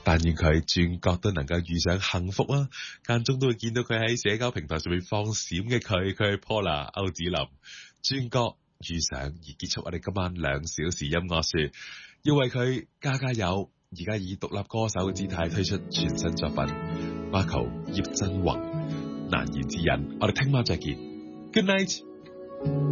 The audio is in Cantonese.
但願佢轉角都能夠遇上幸福啊！間中都會見到佢喺社交平台上面放閃嘅佢係 Paula 歐子林。轉角遇上而結束我哋今晚2小時音樂說，要為佢加油！而家以獨立歌手嘅姿態推出全新作品 Marco 葉振宏難言之隱。我哋聽晚再見 ，Good night。